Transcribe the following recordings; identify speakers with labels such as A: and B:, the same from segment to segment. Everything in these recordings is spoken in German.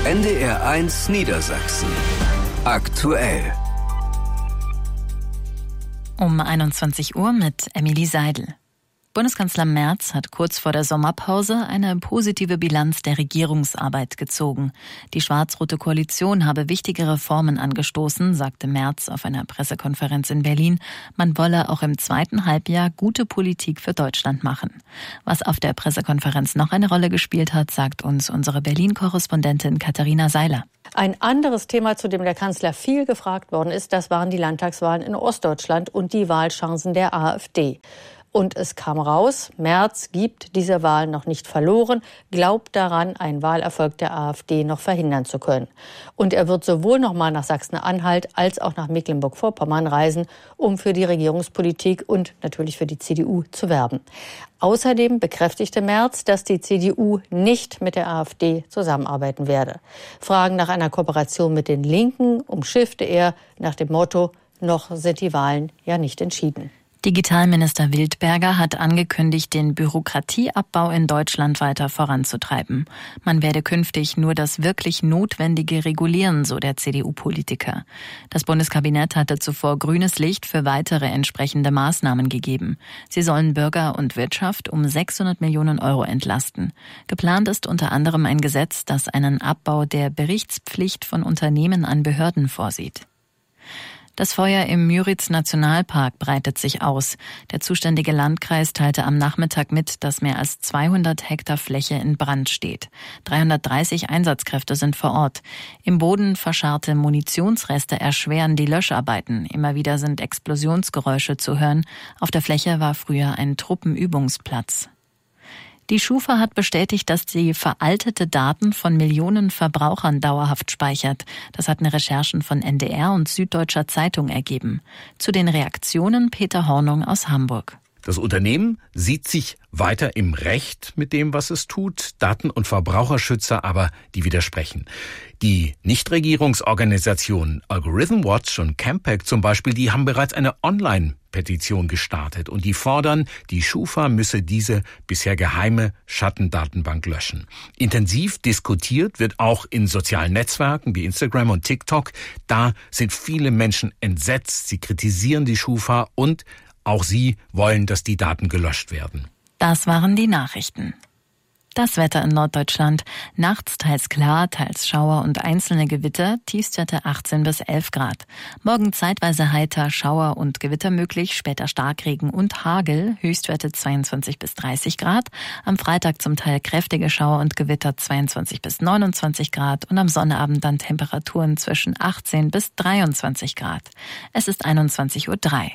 A: NDR1 Niedersachsen. Aktuell.
B: Um 21 Uhr mit Emily Seidel. Bundeskanzler Merz hat kurz vor der Sommerpause eine positive Bilanz der Regierungsarbeit gezogen. Die schwarz-rote Koalition habe wichtige Reformen angestoßen, sagte Merz auf einer Pressekonferenz in Berlin. Man wolle auch im zweiten Halbjahr gute Politik für Deutschland machen. Was auf der Pressekonferenz noch eine Rolle gespielt hat, sagt uns unsere Berlin-Korrespondentin Katharina Seiler.
C: Ein anderes Thema, zu dem der Kanzler viel gefragt worden ist, das waren die Landtagswahlen in Ostdeutschland und die Wahlchancen der AfD. Und es kam raus, Merz gibt diese Wahl noch nicht verloren, glaubt daran, einen Wahlerfolg der AfD noch verhindern zu können. Und er wird sowohl noch mal nach Sachsen-Anhalt als auch nach Mecklenburg-Vorpommern reisen, um für die Regierungspolitik und natürlich für die CDU zu werben. Außerdem bekräftigte Merz, dass die CDU nicht mit der AfD zusammenarbeiten werde. Fragen nach einer Kooperation mit den Linken umschiffte er nach dem Motto, noch sind die Wahlen ja nicht entschieden.
B: Digitalminister Wildberger hat angekündigt, den Bürokratieabbau in Deutschland weiter voranzutreiben. Man werde künftig nur das wirklich Notwendige regulieren, so der CDU-Politiker. Das Bundeskabinett hatte zuvor grünes Licht für weitere entsprechende Maßnahmen gegeben. Sie sollen Bürger und Wirtschaft um 600 Millionen Euro entlasten. Geplant ist unter anderem ein Gesetz, das einen Abbau der Berichtspflicht von Unternehmen an Behörden vorsieht. Das Feuer im Müritz-Nationalpark breitet sich aus. Der zuständige Landkreis teilte am Nachmittag mit, dass mehr als 200 Hektar Fläche in Brand steht. 330 Einsatzkräfte sind vor Ort. Im Boden verscharrte Munitionsreste erschweren die Löscharbeiten. Immer wieder sind Explosionsgeräusche zu hören. Auf der Fläche war früher ein Truppenübungsplatz. Die Schufa hat bestätigt, dass sie veraltete Daten von Millionen Verbrauchern dauerhaft speichert. Das hatten Recherchen von NDR und Süddeutscher Zeitung ergeben. Zu den Reaktionen Peter Hornung aus Hamburg.
D: Das Unternehmen sieht sich weiter im Recht mit dem, was es tut. Daten- und Verbraucherschützer aber, die widersprechen. Die Nichtregierungsorganisationen Algorithm Watch und Campact zum Beispiel, die haben bereits eine Online-Petition gestartet und die fordern, die Schufa müsse diese bisher geheime Schattendatenbank löschen. Intensiv diskutiert wird auch in sozialen Netzwerken wie Instagram und TikTok. Da sind viele Menschen entsetzt. Sie kritisieren die Schufa und auch sie wollen, dass die Daten gelöscht werden.
B: Das waren die Nachrichten. Das Wetter in Norddeutschland. Nachts teils klar, teils Schauer und einzelne Gewitter, Tiefstwerte 18 bis 11 Grad. Morgen zeitweise heiter, Schauer und Gewitter möglich, später Starkregen und Hagel, Höchstwerte 22 bis 30 Grad. Am Freitag zum Teil kräftige Schauer und Gewitter 22 bis 29 Grad und am Sonnabend dann Temperaturen zwischen 18 bis 23 Grad. Es ist 21:03 Uhr.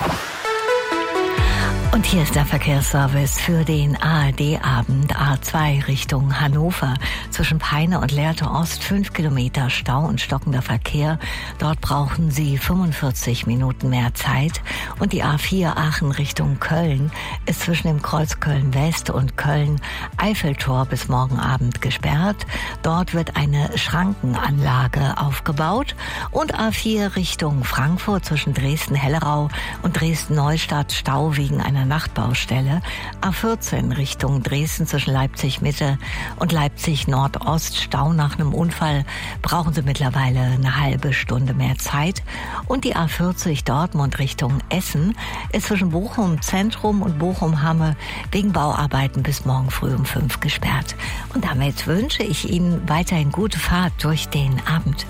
E: Und hier ist der Verkehrsservice für den ARD-Abend A2 Richtung Hannover. Zwischen Peine und Lehrte Ost 5 Kilometer Stau und stockender Verkehr. Dort brauchen Sie 45 Minuten mehr Zeit. Und die A4 Aachen Richtung Köln ist zwischen dem Kreuz Köln-West und Köln-Eiffeltor bis morgen Abend gesperrt. Dort wird eine Schrankenanlage aufgebaut. Und A4 Richtung Frankfurt zwischen Dresden-Hellerau und Dresden-Neustadt Stau wegen einer Nachtbaustelle. A14 Richtung Dresden zwischen Leipzig-Mitte und Leipzig-Nordost Stau nach einem Unfall. Brauchen Sie mittlerweile eine halbe Stunde mehr Zeit. Und die A40 Dortmund Richtung Essen ist zwischen Bochum Zentrum und Bochum-Hamme wegen Bauarbeiten bis morgen früh um 5 gesperrt. Und damit wünsche ich Ihnen weiterhin gute Fahrt durch den Abend.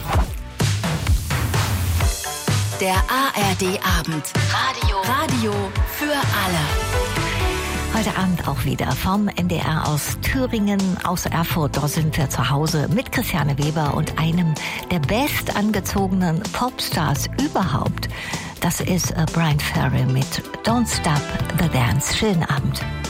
F: Der ARD-Abend. Radio für alle.
E: Heute Abend auch wieder vom NDR aus Thüringen, aus Erfurt. Dort sind wir zu Hause mit Christiane Weber und einem der bestangezogenen Popstars überhaupt. Das ist Bryan Ferry mit Don't Stop the Dance. Schönen Abend.